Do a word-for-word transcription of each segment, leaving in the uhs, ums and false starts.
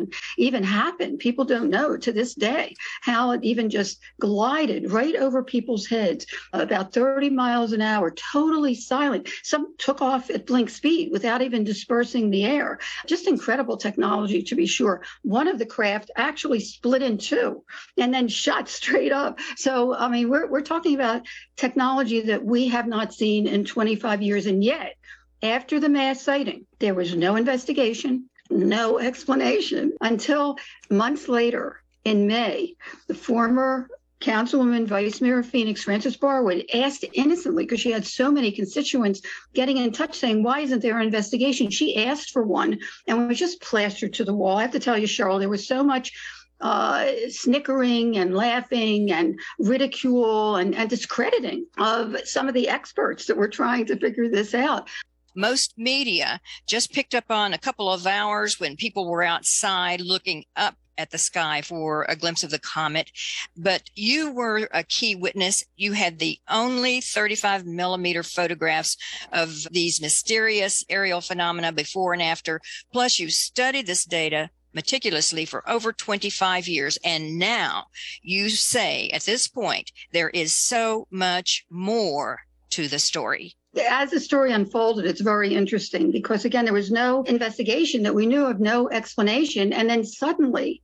even even happened. People don't know to this day how it even just glided right over people's heads, about thirty miles an hour, totally silent. Some took off at blink speed without even dispersing the air. Just incredible technology, to be sure. One of the craft actually split in two and then shot straight up. So, I mean, we're, we're talking about technology that we have not seen in twenty-five years. And yet, after the mass sighting, there was no investigation, no explanation until months later in May. The former Councilwoman Vice Mayor of Phoenix, Frances Barwood, asked innocently, because she had so many constituents getting in touch saying, why isn't there an investigation? She asked for one and was just plastered to the wall. I have to tell you, Cheryl, there was so much uh, snickering and laughing and ridicule and, and discrediting of some of the experts that were trying to figure this out. Most media just picked up on a couple of hours when people were outside looking up at the sky for a glimpse of the comet. But you were a key witness. You had the only thirty-five millimeter photographs of these mysterious aerial phenomena before and after. Plus, you studied this data meticulously for over twenty-five years. And now you say at this point, there is so much more to the story. As the story unfolded, it's very interesting because, again, there was no investigation that we knew of, no explanation. And then suddenly,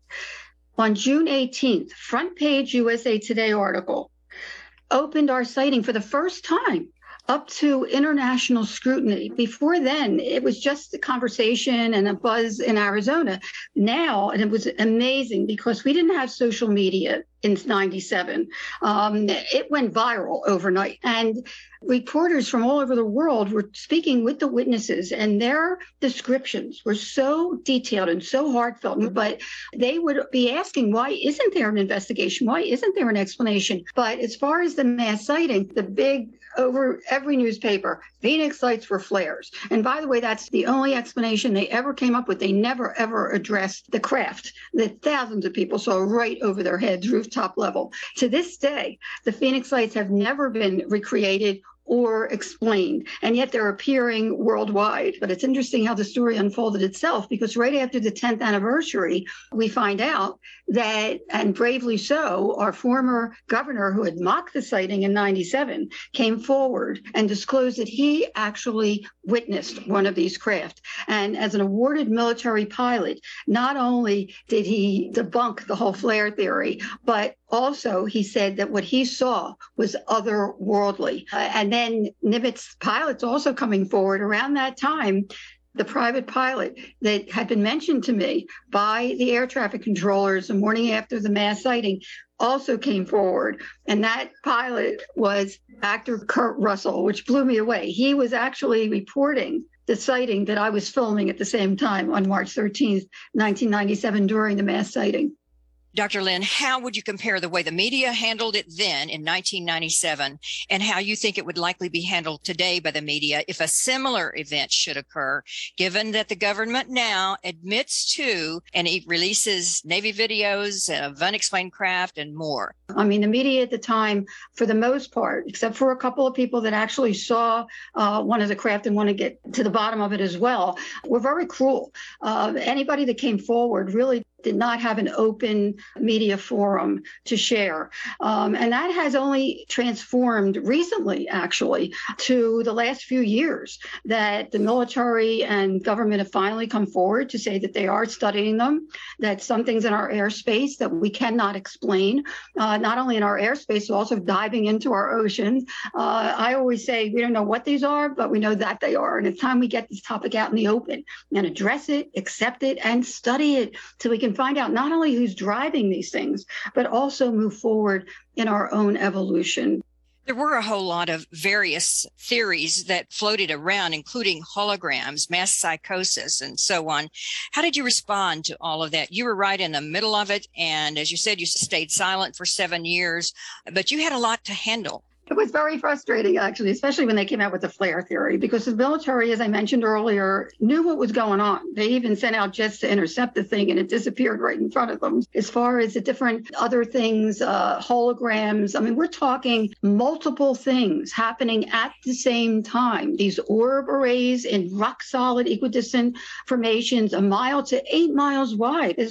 on June eighteenth, front page U S A Today article opened our sighting for the first time up to international scrutiny. Before then, it was just a conversation and a buzz in Arizona. Now, and it was amazing because we didn't have social media in ninety-seven. Um, it went viral overnight. And reporters from all over the world were speaking with the witnesses, and their descriptions were so detailed and so heartfelt. But they would be asking, why isn't there an investigation? Why isn't there an explanation? But as far as the mass sighting, the big over every newspaper, Phoenix lights were flares. And by the way, that's the only explanation they ever came up with. They never, ever addressed the craft that thousands of people saw right over their heads, rooftop level. To this day, the Phoenix lights have never been recreated or explained, and yet they're appearing worldwide. But it's interesting how the story unfolded itself, because right after the tenth anniversary, we find out that, and bravely so, our former governor, who had mocked the sighting in ninety-seven, came forward and disclosed that he actually witnessed one of these craft. And as an awarded military pilot, not only did he debunk the whole flare theory, but also he said that what he saw was otherworldly. Uh, and then Nimitz pilots also coming forward around that time. The private pilot that had been mentioned to me by the air traffic controllers the morning after the mass sighting also came forward. And that pilot was actor Kurt Russell, which blew me away. He was actually reporting the sighting that I was filming at the same time on March thirteenth, nineteen ninety-seven, during the mass sighting. Doctor Lynn, how would you compare the way the media handled it then in nineteen ninety-seven and how you think it would likely be handled today by the media if a similar event should occur, given that the government now admits to and it releases Navy videos of unexplained craft and more? I mean, the media at the time, for the most part, except for a couple of people that actually saw uh, one of the craft and want to get to the bottom of it as well, were very cruel. Uh, anybody that came forward really did not have an open media forum to share. Um, and that has only transformed recently, actually, to the last few years, that the military and government have finally come forward to say that they are studying them, that some things in our airspace that we cannot explain, uh, not only in our airspace, but also diving into our oceans. Uh, I always say we don't know what these are, but we know that they are. And it's time we get this topic out in the open and address it, accept it, and study it so we can find out not only who's driving these things, but also move forward in our own evolution. There were a whole lot of various theories that floated around, including holograms, mass psychosis, and so on. How did you respond to all of that? You were right in the middle of it, and as you said, you stayed silent for seven years, but you had a lot to handle. It was very frustrating, actually, especially when they came out with the flare theory, because the military, as I mentioned earlier, knew what was going on. They even sent out jets to intercept the thing, and it disappeared right in front of them. As far as the different other things, uh, holograms, I mean, we're talking multiple things happening at the same time. These orb arrays in rock-solid equidistant formations, a mile to eight miles wide.